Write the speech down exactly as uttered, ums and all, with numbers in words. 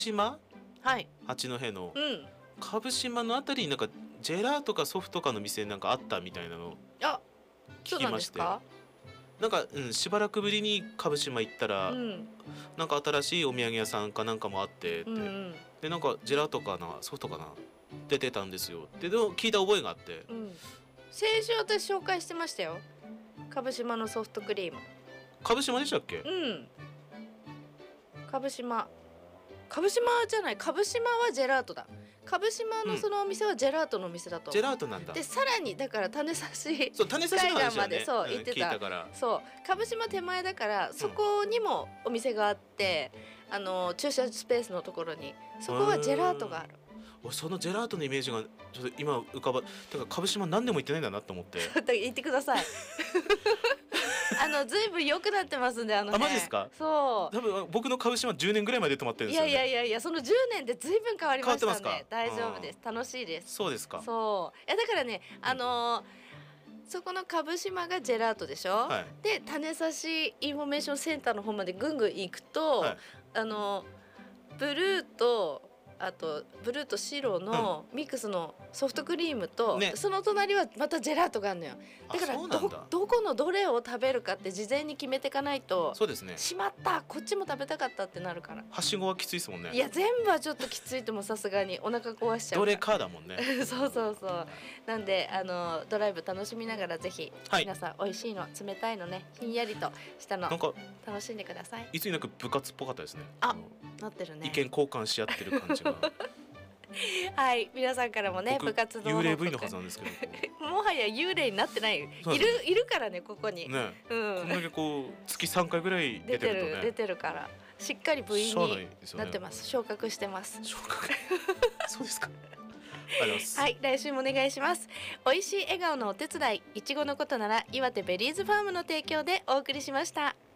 島はい八戸のうん蕪島のあたりになんかジェラートかソフトかの店なんかあったみたいなのあそうなん聞きまして、 ですかなんか、うん、しばらくぶりに蕪島行ったら、 うんなんか新しいお土産屋さんかなんかもあってって、 うんうんでなんかジェラートかなソフトかな出てたんですよってでも聞いた覚えがあって、 うん先週私紹介してましたよ蕪島のソフトクリーム蕪島でしたっけ？ うん蕪島蕪島じゃない蕪島はジェラートだ蕪島のそのお店はジェラートのお店だと、 ジェラートなんだ。 でさらにだから種差しそう種差しの話はね、 海岸までそううん行ってた聞いたからそう蕪島手前だからそこにもお店があって、あの駐車スペースのところにそこはジェラートがある俺そのジェラートのイメージがちょっと今浮かば、だから蕪島何年も行ってないんだなと思ってだから言ってくださいあのずいぶん良くなってますんであの、ね、 あマジですか？ そう多分僕の蕪島じゅうねんぐらいまで泊まってるんですよね。 いやいやいやいやそのじゅうねんでずいぶん変わりました変わってね大ますか？ 丈夫です楽しいですそうですか。 そういやだからねあのーそこの蕪島がジェラートでしょ、 はいで種差しインフォメーションセンターの方までぐんぐん行くと、 はいあのブルーとあとブルーと白のミックスのソフトクリームと、 ねその隣はまたジェラートがあるのよだからあそうなんだどどこのどれを食べるかって事前に決めていかないとそうですね。 しまったこっちも食べたかったってなるからはしごはきついですもんね。 いや全部はちょっときついともさすがにお腹壊しちゃうどれかかだもんね。 らそうそうそうなんであのドライブ楽しみながらぜひ、 はい皆さん美味しいの冷たいのねひんやりとしたのなんか楽しんでくださいいつになく部活っぽかったですね。 あのなってるね意見交換し合ってる感じが。 はい皆さんからもね僕部活動幽霊部員のはずなんですけど。 もはや幽霊になってないいそうですねるいるからねここに、 ね、 うんこんだけこう月さんかいぐらい出て出てるとね。 る出てるからしっかり部員しゃあないにですよねなってます昇格してます昇格そうですか。ありがとうございます。 はい来週もお願いします美味しい笑顔のお手伝いいちごのことなら岩手ベリーズファームの提供でお送りしました。